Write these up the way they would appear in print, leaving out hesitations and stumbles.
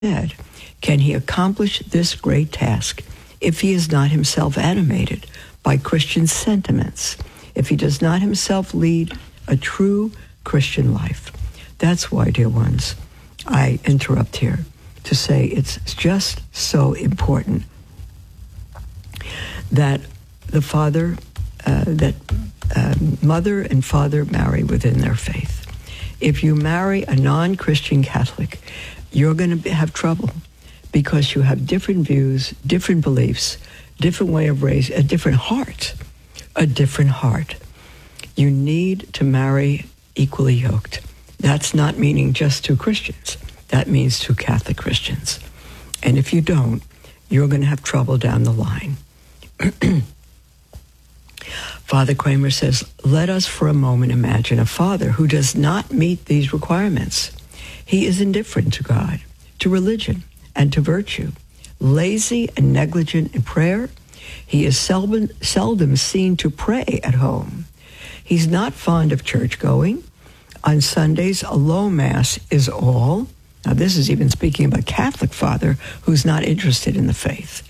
said, can he accomplish this great task if he is not himself animated by Christian sentiments, if he does not himself lead a true Christian life? That's why, dear ones, I interrupt here to say it's just so important that the father, mother and father marry within their faith. If you marry a non-Christian Catholic, you're going to have trouble because you have different views, different beliefs, different way of raising, a different heart. You need to marry equally yoked. That's not meaning just two Christians. That means two Catholic Christians. And if you don't, you're going to have trouble down the line. Father Kramer says, let us for a moment imagine a father who does not meet these requirements. He is indifferent to God, to religion, and to virtue, lazy and negligent in prayer. He is seldom seen to pray at home. He's not fond of church going. On Sundays, a low mass is all. Now, this is even speaking of a Catholic father who's not interested in the faith.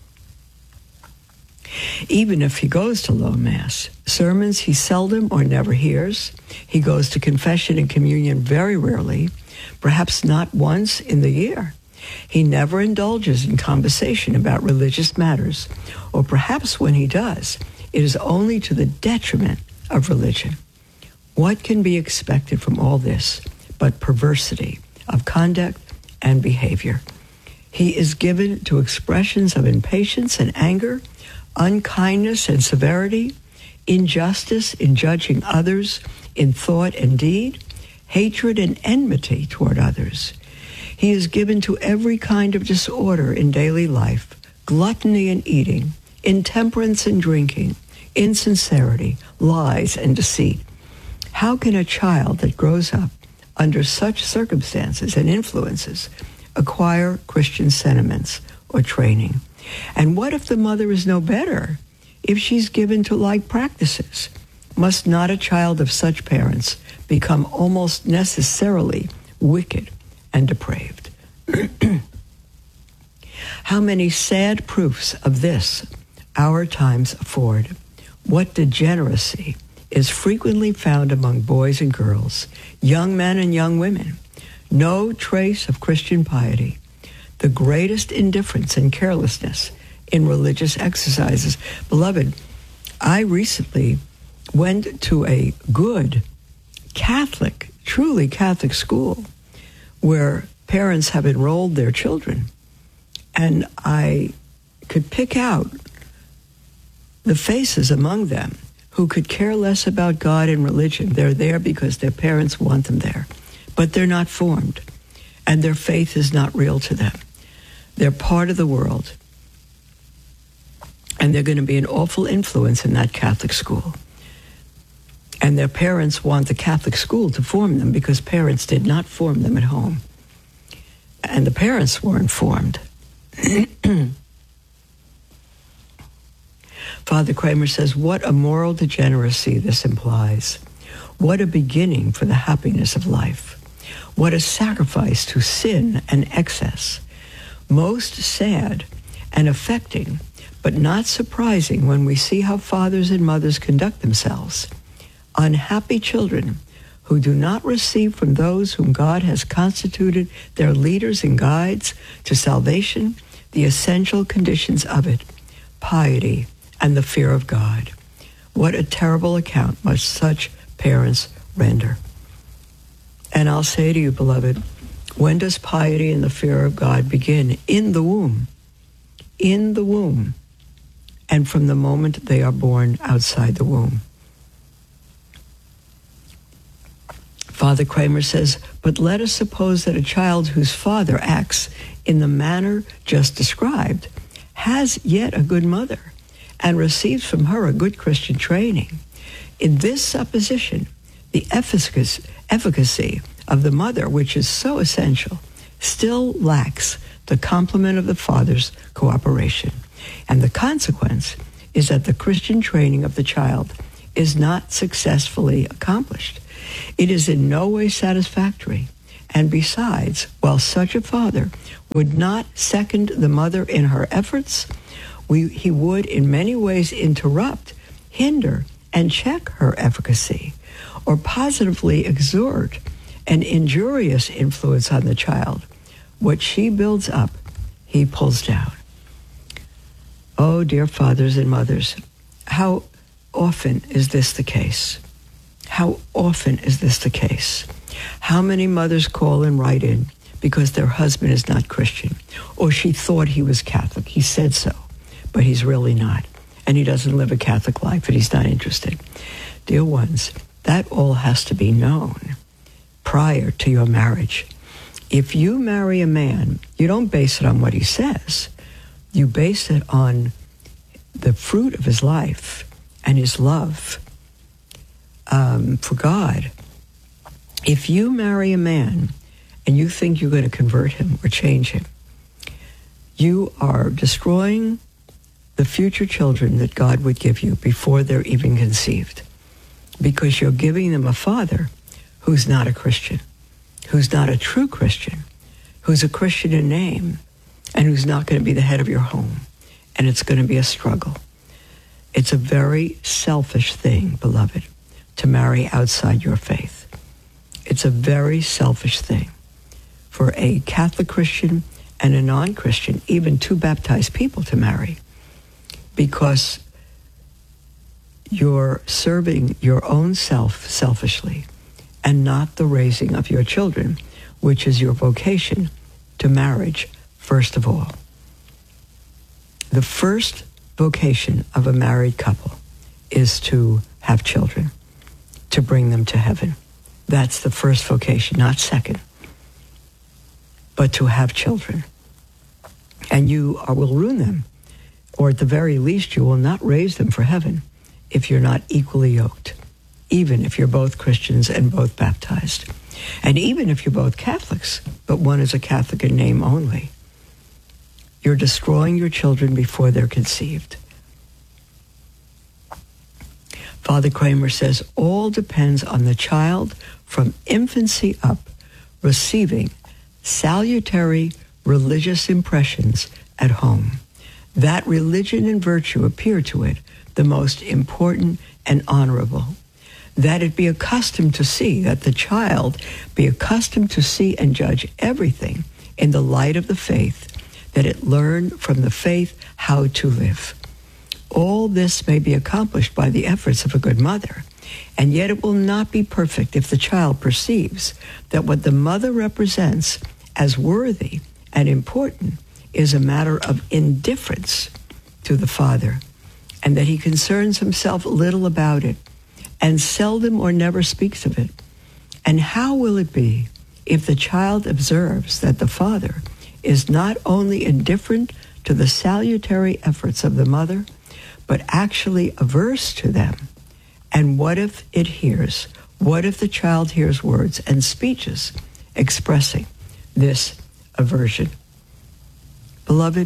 Even if he goes to low mass, sermons he seldom or never hears. He goes to confession and communion very rarely, perhaps not once in the year. He never indulges in conversation about religious matters, or perhaps when he does, it is only to the detriment of religion. What can be expected from all this but perversity of conduct and behavior? He is given to expressions of impatience and anger, unkindness and severity, injustice in judging others in thought and deed, hatred and enmity toward others. He is given to every kind of disorder in daily life, gluttony in eating, intemperance in drinking, insincerity, lies, and deceit. How can a child that grows up under such circumstances and influences acquire Christian sentiments or training? And what if the mother is no better, if she's given to like practices? Must not a child of such parents become almost necessarily wicked and depraved? How many sad proofs of this our times afford. What degeneracy is frequently found among boys and girls, young men and young women. No trace of Christian piety. The greatest indifference and carelessness in religious exercises. Beloved, I recently went to a good Catholic, truly Catholic school where parents have enrolled their children, and I could pick out the faces among them who could care less about God and religion. They're there because their parents want them there, but they're not formed, and their faith is not real to them. They're part of the world, and they're going to be an awful influence in that Catholic school. And their parents want the Catholic school to form them because parents did not form them at home. And the parents weren't formed. Father Kramer says, what a moral degeneracy this implies. What a beginning for the happiness of life. What a sacrifice to sin and excess. Most sad and affecting, but not surprising when we see how fathers and mothers conduct themselves. Unhappy children who do not receive from those whom God has constituted their leaders and guides to salvation the essential conditions of it, piety and the fear of God. What a terrible account must such parents render. And I'll say to you, beloved, when does piety and the fear of God begin? In the womb. In the womb. And from the moment they are born outside the womb. Father Kramer says, but let us suppose that a child whose father acts in the manner just described has yet a good mother and receives from her a good Christian training. In this supposition, the efficacy of the mother, which is so essential, still lacks the complement of the father's cooperation. And the consequence is that the Christian training of the child is not successfully accomplished. It is in no way satisfactory. And besides, while such a father would not second the mother in her efforts, he would in many ways interrupt, hinder, and check her efficacy, or positively exert an injurious influence on the child. What she builds up, he pulls down. Oh, dear fathers and mothers, how often is this the case? How often is this the case? How many mothers call and write in because their husband is not Christian, or she thought he was Catholic. He said so, but he's really not, and he doesn't live a Catholic life, and he's not interested. Dear ones, that all has to be known prior to your marriage. If you marry a man, you don't base it on what he says. You base it on the fruit of his life and his love for God. If you marry a man and you think you're going to convert him or change him, you are destroying the future children that God would give you before they're even conceived, because you're giving them a father who's not a Christian, who's not a true Christian, who's a Christian in name, and who's not going to be the head of your home. And it's going to be a struggle. It's a very selfish thing, beloved, to marry outside your faith. It's a very selfish thing for a Catholic Christian and a non-Christian, even two baptized people, to marry, because you're serving your own self selfishly and not the raising of your children, which is your vocation to marriage, first of all. The first vocation of a married couple is to have children, to bring them to heaven. That's the first vocation, not second, but to have children. And you will ruin them, or at the very least, you will not raise them for heaven if you're not equally yoked, even if you're both Christians and both baptized. And even if you're both Catholics, but one is a Catholic in name only, you're destroying your children before they're conceived. Father Kramer says, all depends on the child from infancy up receiving salutary religious impressions at home. That religion and virtue appear to it the most important and honorable. That it be accustomed to see, that the child be accustomed to see and judge everything in the light of the faith, that it learn from the faith how to live. All this may be accomplished by the efforts of a good mother, and yet it will not be perfect if the child perceives that what the mother represents as worthy and important is a matter of indifference to the father, and that he concerns himself little about it and seldom or never speaks of it. And how will it be if the child observes that the father is not only indifferent to the salutary efforts of the mother, but actually averse to them? And what if the child hears words and speeches expressing this aversion? Beloved,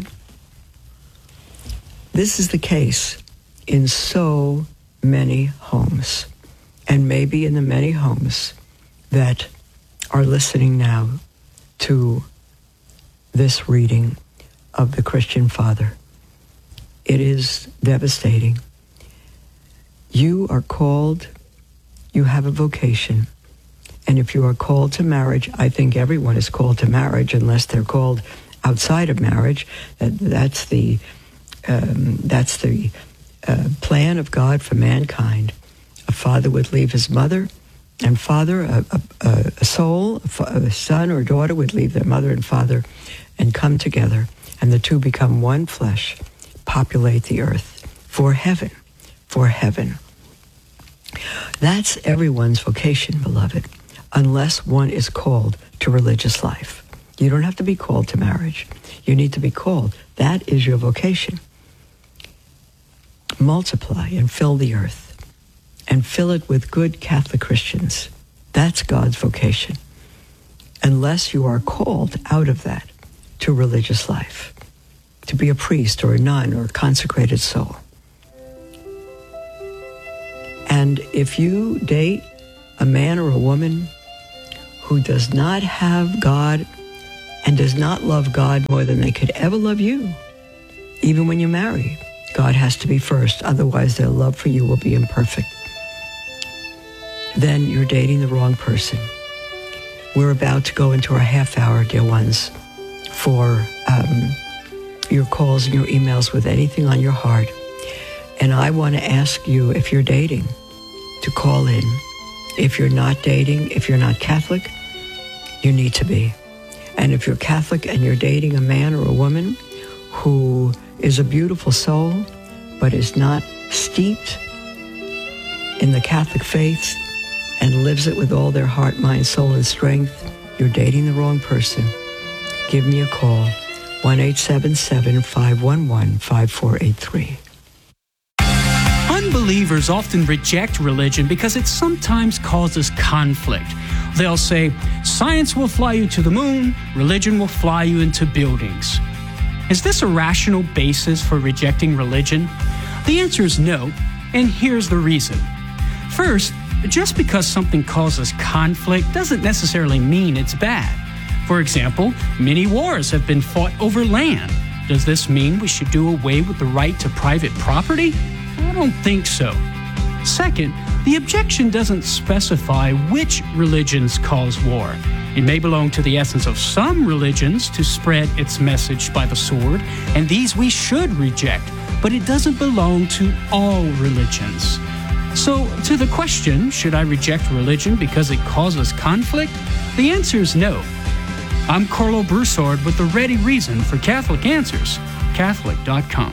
this is the case in so many homes, and maybe in the many homes that are listening now to this reading of the Christian Father. It is devastating. You are called, you have a vocation, and if you are called to marriage, I think everyone is called to marriage unless they're called outside of marriage. That's the plan of God for mankind. A father would leave his mother and father, a son or daughter would leave their mother and father and come together, and the two become one flesh, populate the earth for heaven, for heaven. That's everyone's vocation, beloved, unless one is called to religious life. You don't have to be called to marriage. You need to be called. That is your vocation. Multiply and fill the earth, and fill it with good Catholic Christians. That's God's vocation, unless you are called out of that to religious life, to be a priest or a nun or a consecrated soul. And if you date a man or a woman who does not have God and does not love God more than they could ever love you, even when you marry, God has to be first. Otherwise, their love for you will be imperfect. Then you're dating the wrong person. We're about to go into our half hour, dear ones, for your calls and your emails with anything on your heart. And I want to ask you, if you're dating, to call in. If you're not dating, if you're not Catholic, you need to be. And if you're Catholic and you're dating a man or a woman who is a beautiful soul, but is not steeped in the Catholic faith and lives it with all their heart, mind, soul, and strength, you're dating the wrong person. Give me a call, 1-877-511-5483. Unbelievers often reject religion because it sometimes causes conflict. They'll say, science will fly you to the moon, religion will fly you into buildings. Is this a rational basis for rejecting religion? The answer is no, and here's the reason. First, just because something causes conflict doesn't necessarily mean it's bad. For example, many wars have been fought over land. Does this mean we should do away with the right to private property? I don't think so. Second, the objection doesn't specify which religions cause war. It may belong to the essence of some religions to spread its message by the sword, and these we should reject, but it doesn't belong to all religions. So, to the question, should I reject religion because it causes conflict? The answer is no. I'm Carlo Broussard with the ready reason for Catholic Answers, Catholic.com.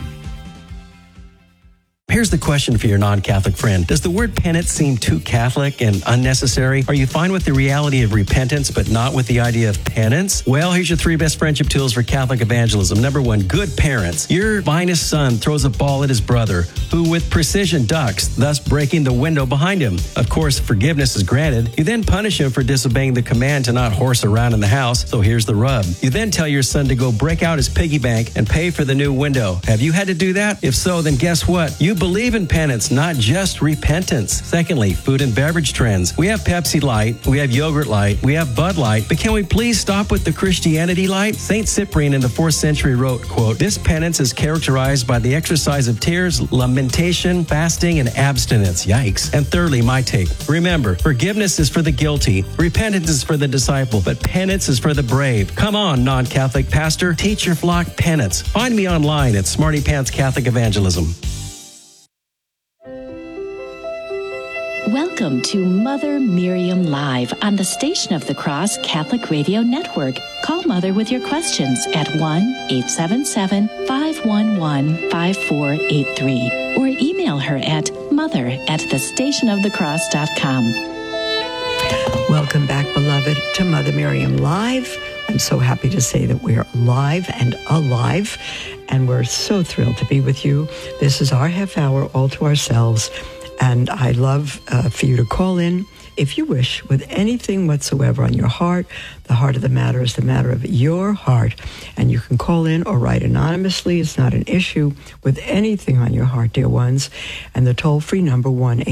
Here's the question for your non-Catholic friend. Does the word penance seem too Catholic and unnecessary? Are you fine with the reality of repentance, but not with the idea of penance? Well, here's your 3 best friendship tools for Catholic evangelism. Number 1, good parents. Your finest son throws a ball at his brother, who with precision ducks, thus breaking the window behind him. Of course, forgiveness is granted. You then punish him for disobeying the command to not horse around in the house. So here's the rub. You then tell your son to go break out his piggy bank and pay for the new window. Have you had to do that? If so, then guess what? You believe in penance, not just repentance. Secondly, food and beverage trends. We have Pepsi Light, we have Yogurt Light, we have Bud Light, but can we please stop with the Christianity Light? Saint Cyprian in the 4th century wrote, quote, "This penance is characterized by the exercise of tears, lamentation, fasting, and abstinence." Yikes. And thirdly, my take. Remember, forgiveness is for the guilty, repentance is for the disciple, but penance is for the brave. Come on, non-Catholic pastor, teach your flock penance. Find me online at Smarty Pants Catholic Evangelism. Welcome to Mother Miriam Live on the Station of the Cross Catholic Radio Network. Call Mother with your questions at 1-877-511-5483 or email her at mother@thestationofthecross.com. Welcome back, beloved, to Mother Miriam Live. I'm so happy to say that we're live and alive, and we're so thrilled to be with you. This is our half hour all to ourselves. And I'd love for you to call in, if you wish, with anything whatsoever on your heart. The heart of the matter is the matter of your heart. And you can call in or write anonymously. It's not an issue with anything on your heart, dear ones. And the toll-free number,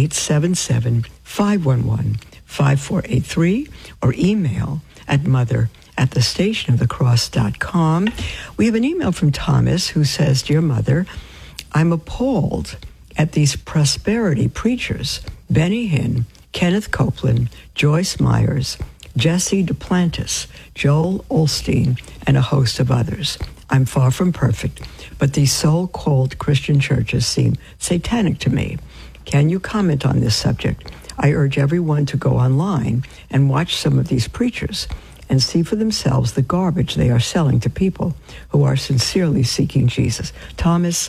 1-877-511-5483, or email at mother@thestationofthecross.com. We have an email from Thomas who says, "Dear Mother, I'm appalled at these prosperity preachers, Benny Hinn, Kenneth Copeland, Joyce Myers, Jesse Duplantis, Joel Osteen, and a host of others. I'm far from perfect, but these so-called Christian churches seem satanic to me. Can you comment on this subject? I urge everyone to go online and watch some of these preachers and see for themselves the garbage they are selling to people who are sincerely seeking Jesus." Thomas,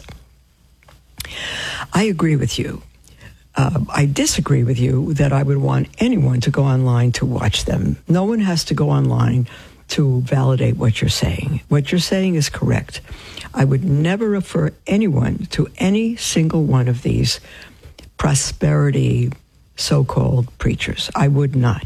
I agree with you. I disagree with you that I would want anyone to go online to watch them. No one has to go online to validate what you're saying. What you're saying is correct. I would never refer anyone to any single one of these prosperity so-called preachers. I would not.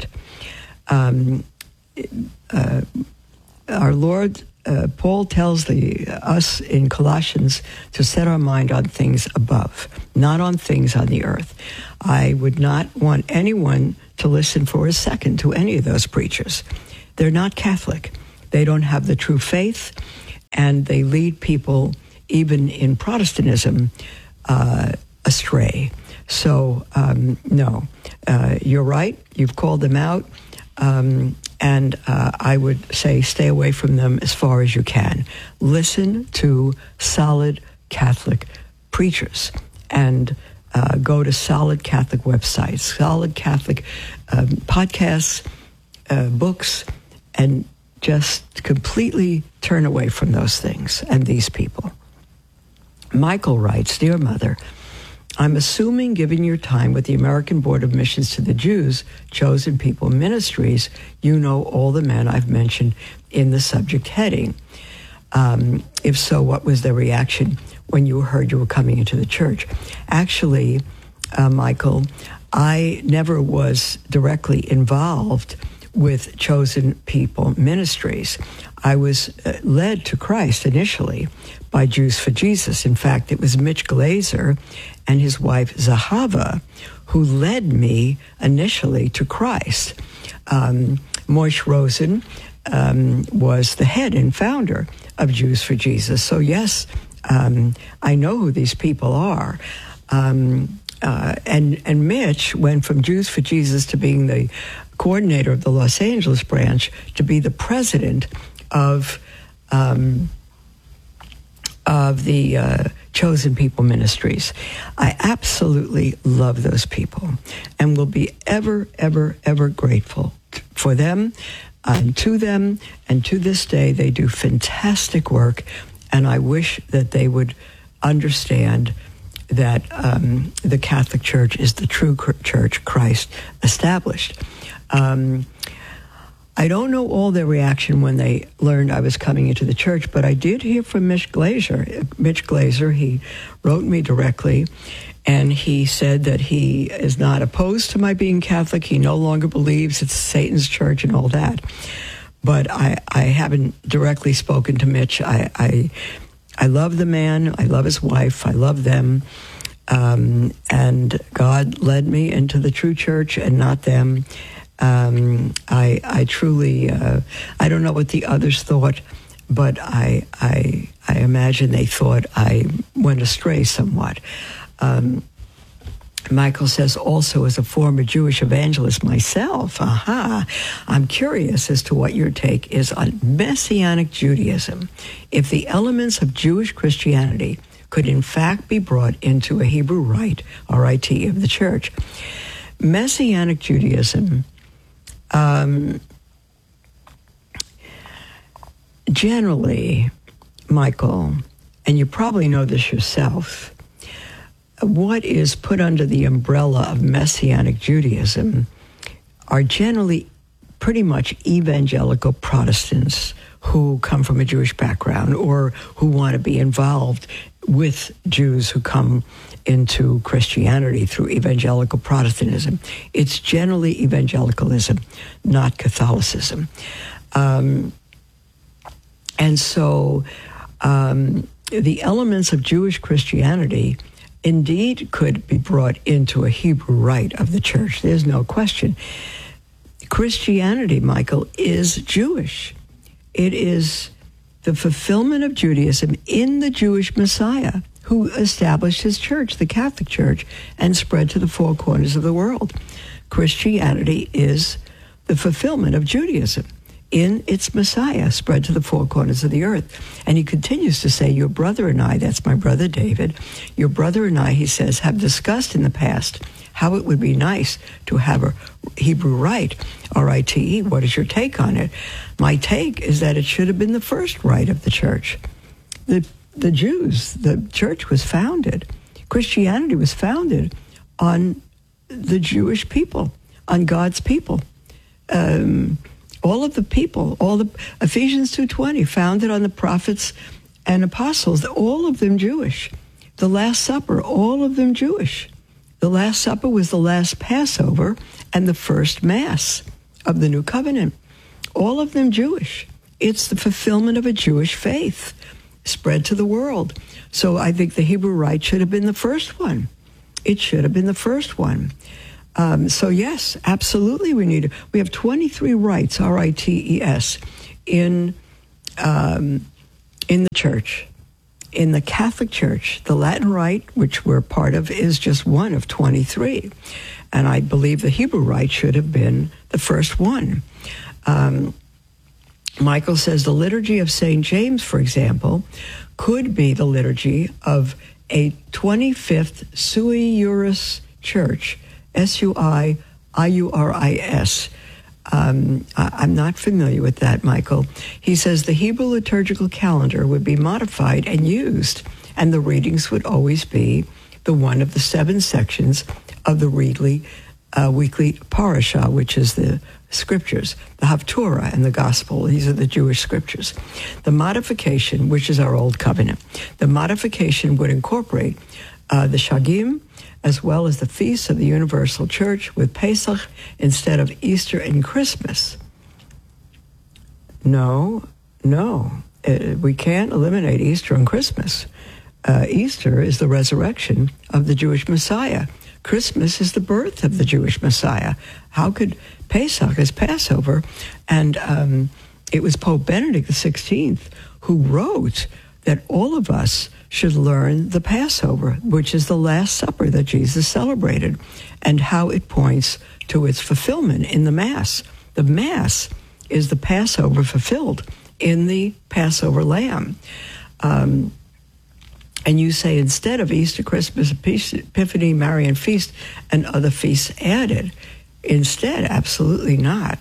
Our Lord Paul tells us in Colossians to set our mind on things above, not on things on the earth. I would not want anyone to listen for a second to any of those preachers. They're not Catholic. They don't have the true faith, and they lead people, even in Protestantism, astray. So, no, you're right. You've called them out. And I would say stay away from them as far as you can. Listen to solid Catholic preachers and go to solid Catholic websites, solid Catholic podcasts, books, and just completely turn away from those things and these people. Michael writes, Dear Mother, I'm assuming, given your time with the American Board of Missions to the Jews, Chosen People Ministries, you know all the men I've mentioned in the subject heading. If so, what was their reaction when you heard you were coming into the church? Actually, Michael, I never was directly involved with Chosen People Ministries. I was led to Christ initially by Jews for Jesus. In fact, it was Mitch Glaser and his wife Zahava who led me initially to Christ. Moshe Rosen was the head and founder of Jews for Jesus. So yes, I know who these people are. And Mitch went from Jews for Jesus to being the coordinator of the Los Angeles branch to be the president of the Chosen People Ministries. I absolutely love those people and will be ever, ever, ever grateful for them and to them. And to this day, they do fantastic work. And I wish that they would understand that the Catholic Church is the true church Christ established. I don't know all their reaction when they learned I was coming into the church, but I did hear from Mitch Glaser. Mitch Glaser, he wrote me directly, and he said that he is not opposed to my being Catholic. He no longer believes it's Satan's church and all that. But I haven't directly spoken to Mitch. I love the man. I love his wife. I love them. And God led me into the true church and not them. I truly, I don't know what the others thought, but I imagine they thought I went astray somewhat. Michael says, also as a former Jewish evangelist myself, I'm curious as to what your take is on Messianic Judaism. If the elements of Jewish Christianity could in fact be brought into a Hebrew rite, R-I-T, of the church. Messianic Judaism, generally, Michael, and you probably know this yourself, what is put under the umbrella of Messianic Judaism are generally pretty much evangelical Protestants who come from a Jewish background or who want to be involved with Jews who come into Christianity through evangelical Protestantism. It's generally evangelicalism, not Catholicism. And so the elements of Jewish Christianity indeed could be brought into a Hebrew rite of the church. There's no question. Christianity, Michael, is Jewish. It is the fulfillment of Judaism in the Jewish Messiah who established his church, the Catholic Church, and spread to the four corners of the world. Christianity is the fulfillment of Judaism in its Messiah, spread to the four corners of the earth. And he continues to say, your brother and I, that's my brother David, your brother and I, he says, have discussed in the past how it would be nice to have a Hebrew rite, R-I-T-E. What is your take on it? My take is that it should have been the first rite of the church. The Jews, the church was founded, Christianity was founded on the Jewish people, on God's people. All of the people, all the Ephesians 2:20, founded on the prophets and apostles, all of them Jewish. The Last Supper, all of them Jewish. The Last Supper was the last Passover and the first Mass of the New Covenant. All of them Jewish. It's the fulfillment of a Jewish faith spread to the world. So I think the Hebrew rite should have been the first one. It should have been the first one. So yes, absolutely we have 23 rites, R-I-T-E-S, in the church. In the Catholic Church, the Latin Rite, which we're part of, is just one of 23. And I believe the Hebrew Rite should have been the first one. Michael says the liturgy of St. James, for example, could be the liturgy of a 25th sui juris church, S-U-I-I-U-R-I-S. I'm not familiar with that, Michael. He says the Hebrew liturgical calendar would be modified and used, and the readings would always be the one of the 7 sections of the weekly parashah, which is the scriptures, the Haftorah and the Gospel. These are the Jewish scriptures. The modification, which is our Old Covenant, the modification would incorporate the Shagim, as well as the feasts of the Universal Church, with Pesach instead of Easter and Christmas. No, we can't eliminate Easter and Christmas. Easter is the resurrection of the Jewish Messiah. Christmas is the birth of the Jewish Messiah. How could Pesach is Passover? And it was Pope Benedict XVI who wrote that all of us should learn the Passover, which is the Last Supper that Jesus celebrated, and how it points to its fulfillment in the Mass. The Mass is the Passover fulfilled in the Passover lamb. And you say instead of Easter, Christmas, Epiphany, Marian Feast, and other feasts added. Instead, absolutely not.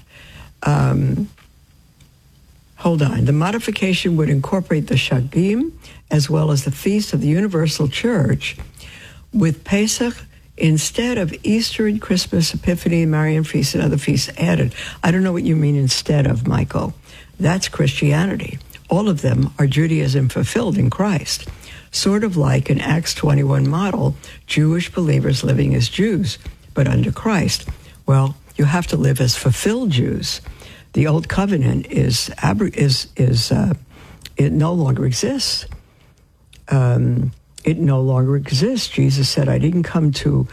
Hold on. The modification would incorporate the Shagim as well as the Feast of the Universal Church, with Pesach instead of Easter and Christmas, Epiphany, Marian Feast, and other feasts added. I don't know what you mean instead of, Michael. That's Christianity. All of them are Judaism fulfilled in Christ. Sort of like an Acts 21 model, Jewish believers living as Jews, but under Christ. Well, you have to live as fulfilled Jews. The Old Covenant it no longer exists. It no longer exists. Jesus said, I didn't come to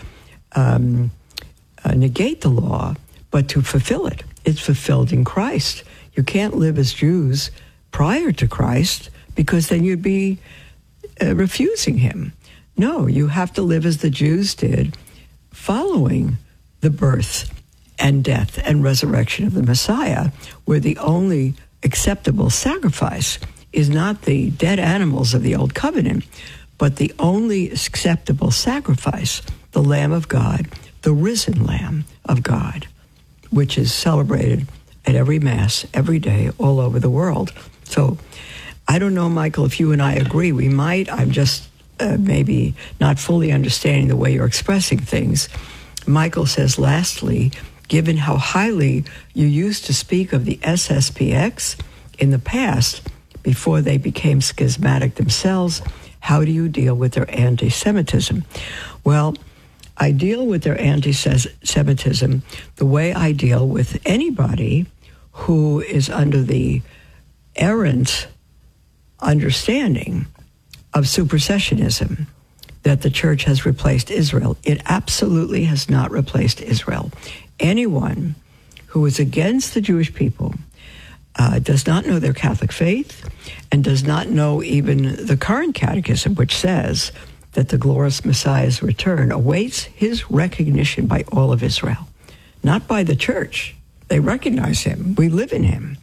negate the law, but to fulfill it. It's fulfilled in Christ. You can't live as Jews prior to Christ, because then you'd be refusing him. No, you have to live as the Jews did, following the birth and death and resurrection of the Messiah, where the only acceptable sacrifice is not the dead animals of the Old Covenant, but the only acceptable sacrifice, the Lamb of God, the risen Lamb of God, which is celebrated at every Mass, every day, all over the world. So I don't know, Michael, if you and I agree. We might. I'm just maybe not fully understanding the way you're expressing things. Michael says, lastly, given how highly you used to speak of the SSPX in the past, before they became schismatic themselves, how do you deal with their anti-Semitism? Well, I deal with their anti-Semitism the way I deal with anybody who is under the errant understanding of supersessionism, that the church has replaced Israel. It absolutely has not replaced Israel. Anyone who is against the Jewish people does not know their Catholic faith and does not know even the current catechism, which says that the glorious Messiah's return awaits his recognition by all of Israel, not by the church. They recognize him. We live in him.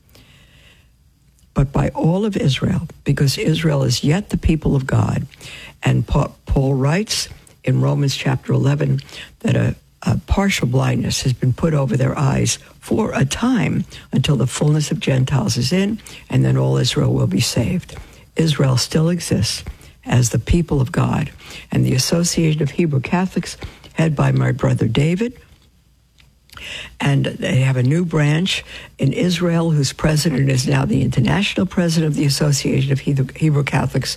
But by all of Israel, because Israel is yet the people of God. And Paul writes in Romans chapter 11 that a partial blindness has been put over their eyes for a time until the fullness of Gentiles is in, and then all Israel will be saved. Israel still exists as the people of God. And the Association of Hebrew Catholics, headed by my brother David, and they have a new branch in Israel whose president is now the international president of the Association of Hebrew Catholics.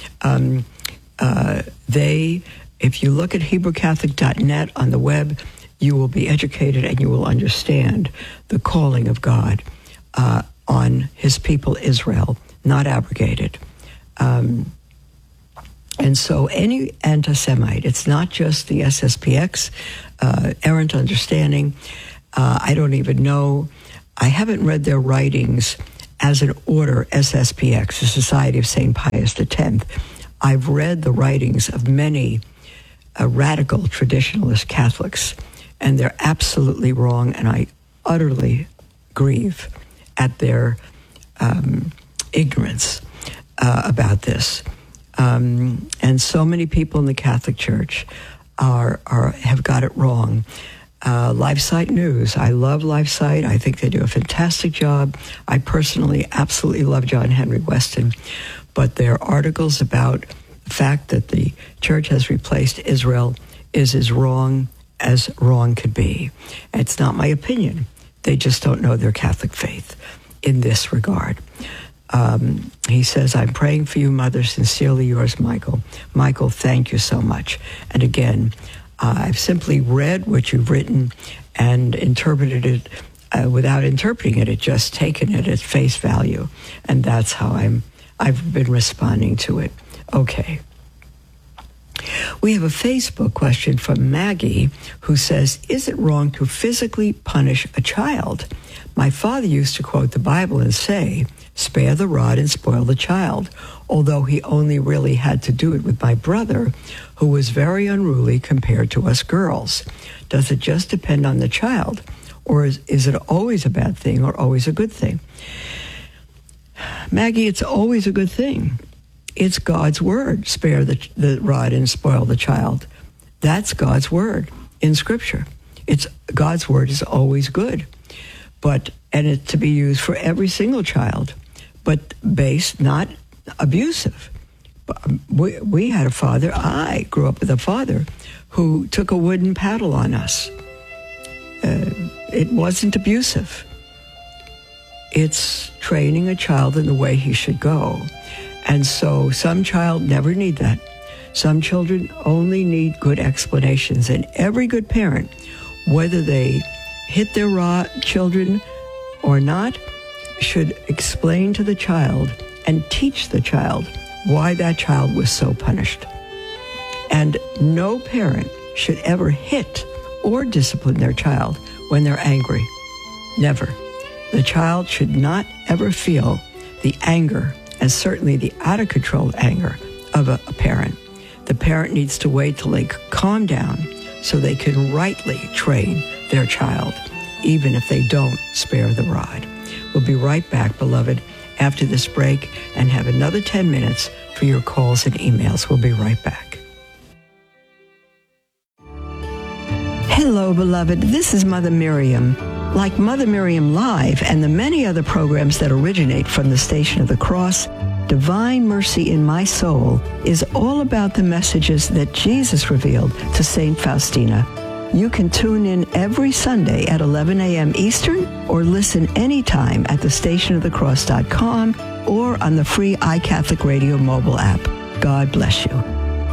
If you look at HebrewCatholic.net on the web, you will be educated and you will understand the calling of God on his people Israel, not abrogated. And so any anti-Semite, it's not just the SSPX, errant understanding. I don't even know. I haven't read their writings as an order, SSPX, the Society of St. Pius X, I've read the writings of many radical traditionalist Catholics, and they're absolutely wrong, and I utterly grieve at their ignorance about this. And so many people in the Catholic Church have got it wrong. LifeSite News. I love LifeSite. I think they do a fantastic job. I personally absolutely love John Henry Weston, but their articles about the fact that the church has replaced Israel is as wrong could be. And it's not my opinion. They just don't know their Catholic faith in this regard. He says, I'm praying for you, Mother. Sincerely yours, Michael. Michael, thank you so much. And again, I've simply read what you've written and interpreted it without interpreting it, just taken it at face value. And that's how I've been responding to it. Okay. We have a Facebook question from Maggie who says, is it wrong to physically punish a child? My father used to quote the Bible and say, spare the rod and spoil the child, although he only really had to do it with my brother, who was very unruly compared to us girls. Does it just depend on the child, or is it always a bad thing or always a good thing? Maggie, it's always a good thing. It's God's word, spare the rod and spoil the child. That's God's word in Scripture. God's word is always good, and it's to be used for every single child, but based, not abusive. We had a father, I grew up with a father who took a wooden paddle on us. It wasn't abusive. It's training a child in the way he should go. And so some child never need that. Some children only need good explanations. And every good parent, whether they hit their children or not, should explain to the child and teach the child why that child was so punished. And no parent should ever hit or discipline their child when they're angry. Never. The child should not ever feel the anger, and certainly the out-of-control anger of a parent. The parent needs to wait till they calm down so they can rightly train their child, even if they don't spare the rod. We'll be right back, beloved, after this break, and have another 10 minutes for your calls and emails. We'll be right back. Hello, beloved. This is Mother Miriam. Like Mother Miriam Live and the many other programs that originate from the Station of the Cross, Divine Mercy in My Soul is all about the messages that Jesus revealed to St. Faustina. You can tune in every Sunday at 11 a.m. Eastern or listen anytime at thestationofthecross.com or on the free iCatholic Radio mobile app. God bless you.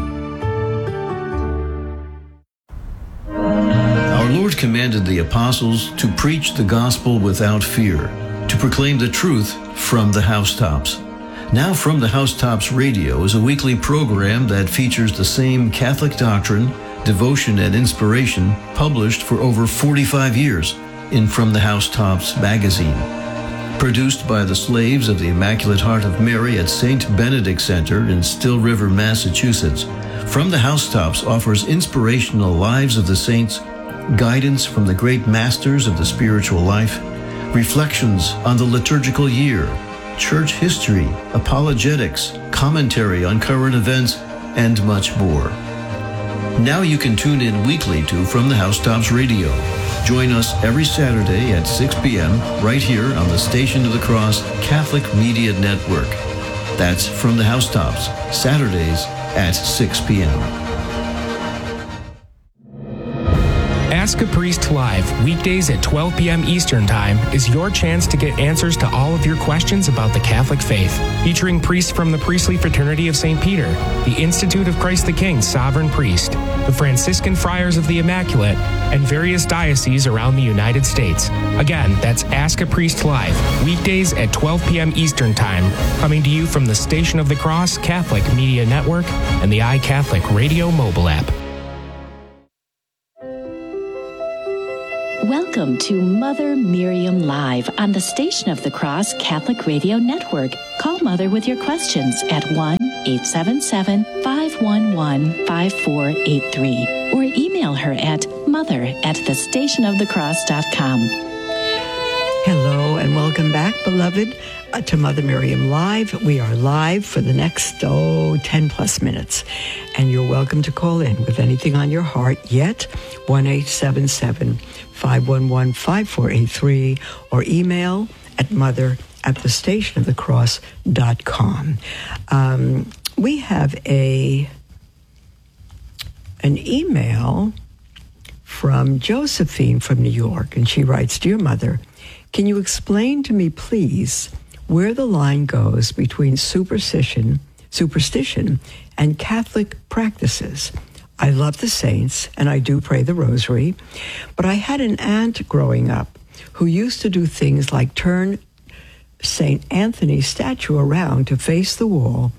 Our Lord commanded the apostles to preach the gospel without fear, to proclaim the truth from the housetops. Now From the Housetops Radio is a weekly program that features the same Catholic doctrine, devotion, and inspiration published for over 45 years in From the Housetops magazine. Produced by the slaves of the Immaculate Heart of Mary at St. Benedict Center in Still River, Massachusetts, From the Housetops offers inspirational lives of the saints, guidance from the great masters of the spiritual life, reflections on the liturgical year, church history, apologetics, commentary on current events, and much more. Now you can tune in weekly to From the Housetops Radio. Join us every Saturday at 6 p.m. right here on the Station of the Cross Catholic Media Network. That's From the Housetops, Saturdays at 6 p.m. Ask a Priest Live, weekdays at 12 p.m. Eastern Time, is your chance to get answers to all of your questions about the Catholic faith. Featuring priests from the Priestly Fraternity of St. Peter, the Institute of Christ the King Sovereign Priest, the Franciscan Friars of the Immaculate, and various dioceses around the United States. Again, that's Ask a Priest Live, weekdays at 12 p.m. Eastern Time, coming to you from the Station of the Cross Catholic Media Network and the iCatholic Radio mobile app. Welcome to Mother Miriam Live on the Station of the Cross Catholic Radio Network. Call Mother with your questions at 1-877-511-5483 or email her at mother@thestationofthecross.com. Hello and welcome back, beloved, to Mother Miriam Live. We are live for the next, 10 plus minutes. And you're welcome to call in with anything on your heart yet, 1-877-511-5483, or email at mother@thestationofthecross.com. We have an email from Josephine from New York, and she writes, "Dear Mother, can you explain to me, please, where the line goes between superstition and Catholic practices? I love the saints, and I do pray the rosary, but I had an aunt growing up who used to do things like turn St. Anthony's statue around to face the wall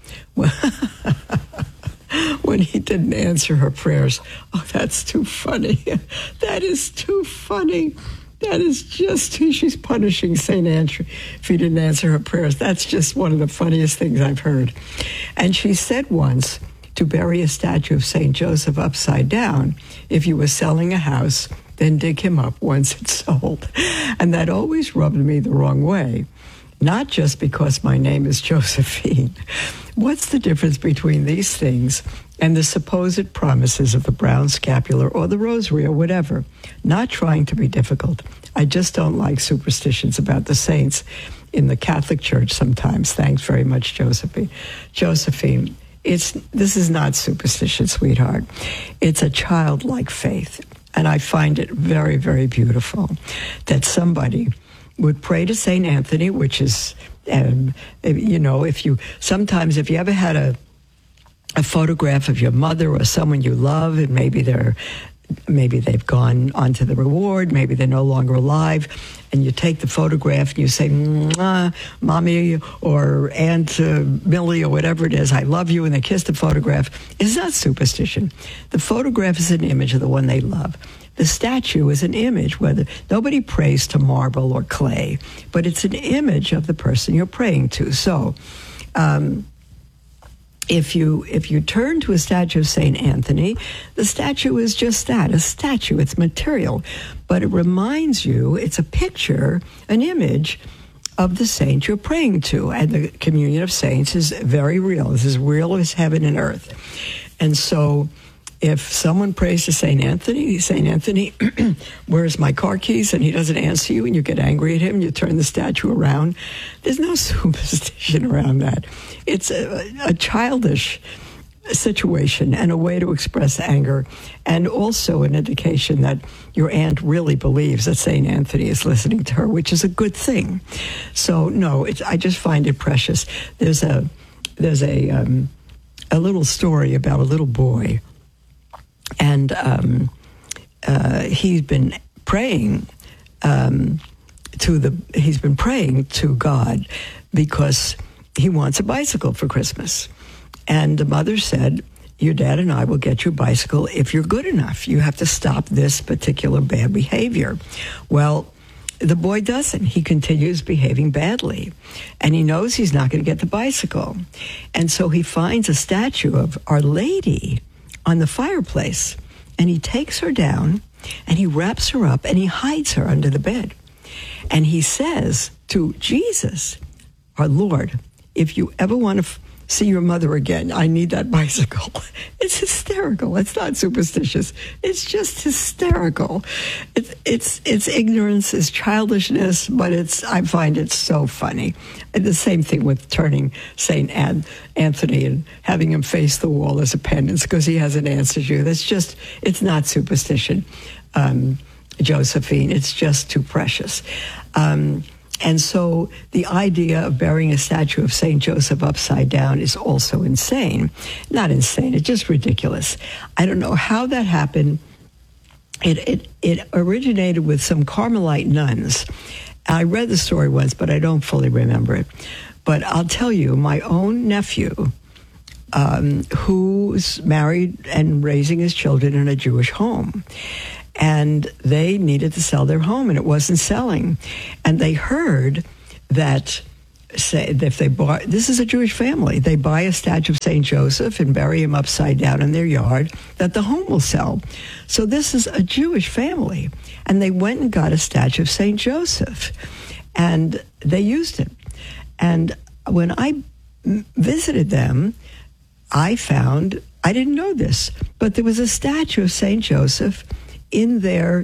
when he didn't answer her prayers." Oh, that's too funny. That is too funny. That is just, she's punishing St. Andrew if he didn't answer her prayers. That's just one of the funniest things I've heard. And she said once to bury a statue of St. Joseph upside down, if you were selling a house, then dig him up once it's sold. And that always rubbed me the wrong way. Not just because my name is Josephine. What's the difference between these things and the supposed promises of the brown scapular or the rosary or whatever? Not trying to be difficult. I just don't like superstitions about the saints in the Catholic Church sometimes. Thanks very much, Josephine. Josephine, this is not superstition, sweetheart. It's a childlike faith. And I find it very, very beautiful that somebody would pray to St. Anthony, which is, if you ever had a photograph of your mother or someone you love, and maybe they've gone on to the reward, maybe they're no longer alive, and you take the photograph and you say, Mommy or Aunt Millie or whatever it is, I love you, and they kiss the photograph. It's not superstition. The photograph is an image of the one they love. The statue is an image, whether nobody prays to marble or clay, but it's an image of the person you're praying to. So, if you turn to a statue of St. Anthony, the statue is just that, a statue. It's material, but it reminds you, it's a picture, an image of the saint you're praying to. And the communion of saints is very real. It's as real as heaven and earth. And so if someone prays to St. Anthony, where's my car keys? And he doesn't answer you, and you get angry at him, you turn the statue around. There's no superstition around that. It's a childish situation and a way to express anger, and also an indication that your aunt really believes that St. Anthony is listening to her, which is a good thing. So no, I just find it precious. There's a little story about a little boy, and he's been praying to God because he wants a bicycle for Christmas. And the mother said, your dad and I will get you a bicycle if you're good enough. You have to stop this particular bad behavior. Well, the boy doesn't. He continues behaving badly. And he knows he's not going to get the bicycle. And so he finds a statue of Our Lady on the fireplace. And he takes her down, and he wraps her up, and he hides her under the bed. And he says to Jesus, our Lord, if you ever want to see your mother again, I need that bicycle. It's hysterical. It's not superstitious. It's just hysterical. It's ignorance, it's childishness, but I find it so funny. And the same thing with turning St. Anthony and having him face the wall as a penance because he hasn't answered you. It's not superstition, Josephine. It's just too precious. And so the idea of burying a statue of St. Joseph upside down is also insane. Not insane, it's just ridiculous. I don't know how that happened. It originated with some Carmelite nuns. I read the story once, but I don't fully remember it. But I'll tell you, my own nephew, who's married and raising his children in a Jewish home, and they needed to sell their home, and it wasn't selling. And they heard that, say, if they bought, this is a Jewish family, they buy a statue of St. Joseph and bury him upside down in their yard, that the home will sell. So this is a Jewish family, and they went and got a statue of St. Joseph, and they used it. And when I visited them, I found, I didn't know this, but there was a statue of St. Joseph in their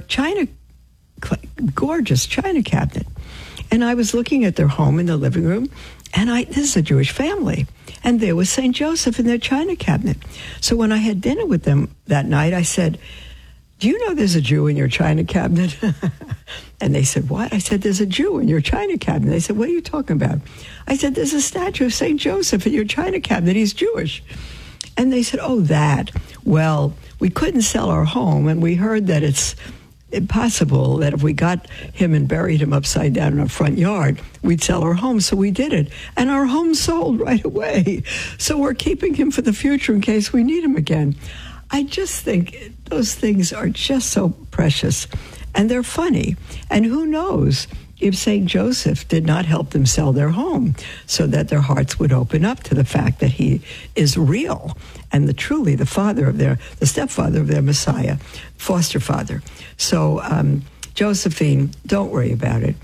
gorgeous china cabinet. And I was looking at their home in the living room, and this is a Jewish family, and there was St. Joseph in their china cabinet. So when I had dinner with them that night, I said, do you know there's a Jew in your china cabinet? And they said, what? I said, there's a Jew in your china cabinet. They said, what are you talking about? I said, there's a statue of St. Joseph in your china cabinet. He's Jewish. And they said, oh, that. Well, we couldn't sell our home, and we heard that it's impossible that if we got him and buried him upside down in our front yard, we'd sell our home. So we did it. And our home sold right away. So we're keeping him for the future in case we need him again. I just think those things are just so precious, and they're funny. And who knows if St. Joseph did not help them sell their home so that their hearts would open up to the fact that he is real and truly the stepfather of their Messiah, foster father. So, Josephine, don't worry about it.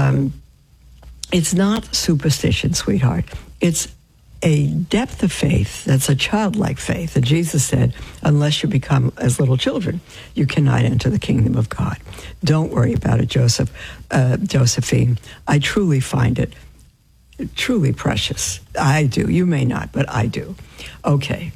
It's not superstition, sweetheart. It's a depth of faith that's a childlike faith. And Jesus said, unless you become as little children, you cannot enter the kingdom of God. Don't worry about it, Josephine. I truly find it truly precious. I do. You may not, but I do. Okay.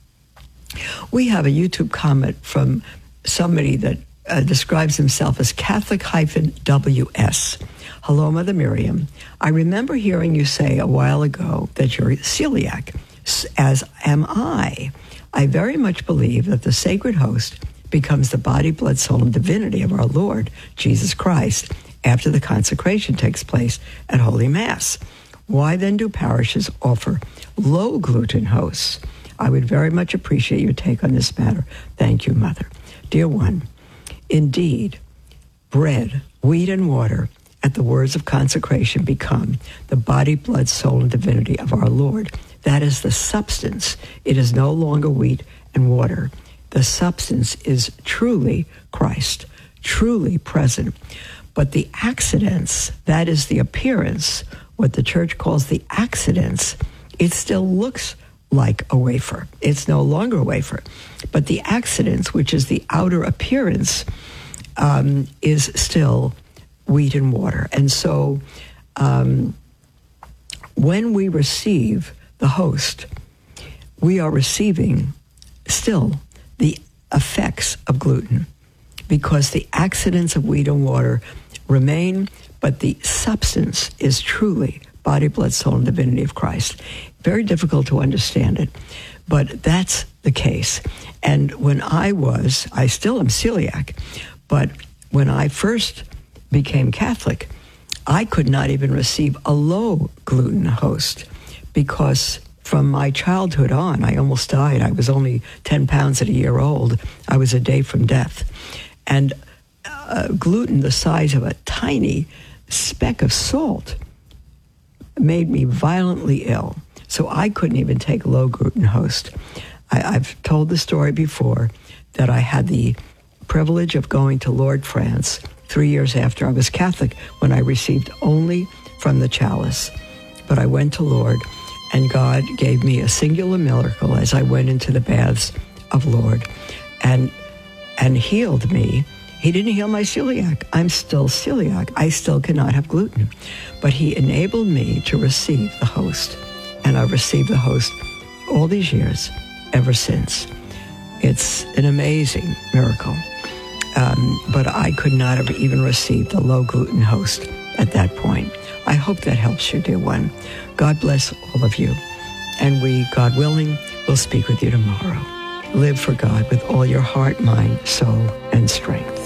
We have a YouTube comment from somebody that describes himself as Catholic-WS. Hello, Mother Miriam. I remember hearing you say a while ago that you're celiac, as am I. I very much believe that the sacred host becomes the body, blood, soul, and divinity of our Lord Jesus Christ after the consecration takes place at Holy Mass. Why then do parishes offer low-gluten hosts? I would very much appreciate your take on this matter. Thank you, Mother. Dear one, indeed, bread, wheat, and water at the words of consecration become the body, blood, soul, and divinity of our Lord. That is the substance. It is no longer wheat and water. The substance is truly Christ, truly present. But the accidents, that is the appearance, what the church calls the accidents, it still looks like a wafer. It's no longer a wafer. But the accidents, which is the outer appearance, is still wheat and water. And so when we receive the host, we are receiving still the effects of gluten, because the accidents of wheat and water remain, but the substance is truly body, blood, soul, and divinity of Christ. Very difficult to understand it, but that's the case. And when I still am celiac, but when I first became Catholic, I could not even receive a low gluten host, because from my childhood on, I almost died. I was only 10 pounds at a year old. I was a day from death. And gluten the size of a tiny speck of salt made me violently ill. So I couldn't even take low gluten host. I've told the story before that I had the privilege of going to Lourdes, France, 3 years after I was Catholic, when I received only from the chalice. But I went to Lourdes, and God gave me a singular miracle as I went into the baths of Lourdes and healed me. He didn't heal my celiac. I'm still celiac. I still cannot have gluten. But he enabled me to receive the host. And I've received the host all these years, ever since. It's an amazing miracle. But I could not have even received the low gluten host at that point. I hope that helps you, dear one. God bless all of you. And we, God willing, will speak with you tomorrow. Live for God with all your heart, mind, soul, and strength.